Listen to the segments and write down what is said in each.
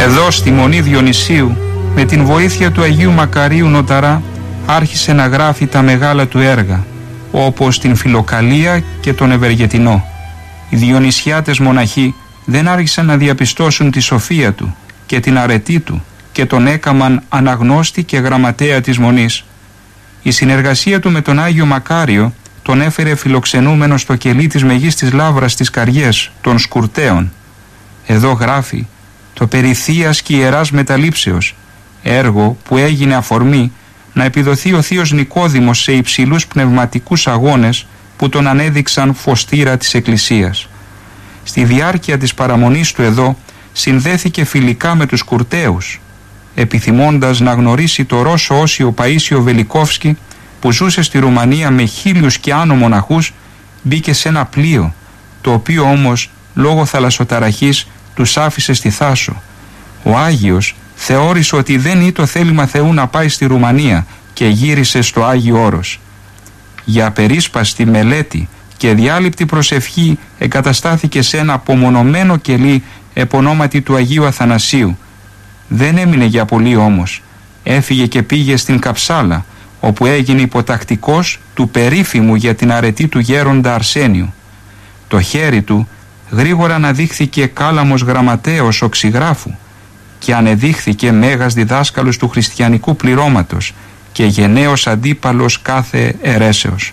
Εδώ στη Μονή Διονυσίου, με την βοήθεια του Αγίου Μακαρίου Νοταρά, άρχισε να γράφει τα μεγάλα του έργα, όπως την Φιλοκαλία και τον Ευεργετινό. Οι Διονυσιάτες μοναχοί δεν άρχισαν να διαπιστώσουν τη σοφία του και την αρετή του και τον έκαμαν αναγνώστη και γραμματέα της Μονής. Η συνεργασία του με τον Άγιο Μακάριο τον έφερε φιλοξενούμενο στο κελί της Μεγίστης Λαύρας στις Καριές των Σκουρτέων. Εδώ γράφει το περί θείας και ιεράς μεταλήψεως, έργο που έγινε αφορμή να επιδοθεί ο θείος Νικόδημος σε υψηλούς πνευματικούς αγώνες που τον ανέδειξαν φωστήρα της Εκκλησίας. Στη διάρκεια της παραμονής του εδώ συνδέθηκε φιλικά με τους Κουρτέους, επιθυμώντας να γνωρίσει το Ρώσο Όσιο Παΐσιο Βελικόφσκι που ζούσε στη Ρουμανία με 1000 και άνω μοναχούς. Μπήκε σε ένα πλοίο, το οποίο όμως λόγω θαλασσοταραχής τους άφησε στη Θάσο. Ο Άγιος θεώρησε ότι δεν ήταν το θέλημα Θεού να πάει στη Ρουμανία και γύρισε στο Άγιο Όρος. Για απερίσπαστη μελέτη και διάλειπτη προσευχή εγκαταστάθηκε σε ένα απομονωμένο κελί επωνόματι του Αγίου Αθανασίου. Δεν έμεινε για πολύ όμως. Έφυγε και πήγε στην Καψάλα, όπου έγινε υποτακτικός του περίφημου για την αρετή του γέροντα Αρσένιου. Το χέρι του γρήγορα αναδείχθηκε κάλαμος γραμματέως οξυγράφου και ανεδείχθηκε μέγας διδάσκαλος του χριστιανικού πληρώματος και γενναίος αντίπαλος κάθε αιρέσεως.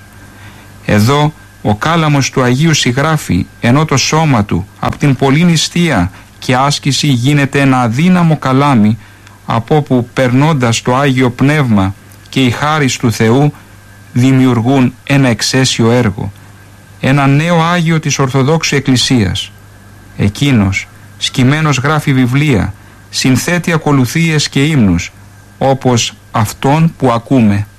Εδώ ο κάλαμος του Αγίου συγγράφει, ενώ το σώμα του από την πολλή νηστεία και άσκηση γίνεται ένα αδύναμο καλάμι, από όπου περνώντας το Άγιο Πνεύμα και η χάρις του Θεού δημιουργούν ένα εξαίσιο έργο, ένα νέο Άγιο της Ορθοδόξου Εκκλησίας. Εκείνος σκυμμένος γράφει βιβλία, συνθέτει ακολουθίες και ύμνους, όπως αυτόν που ακούμε.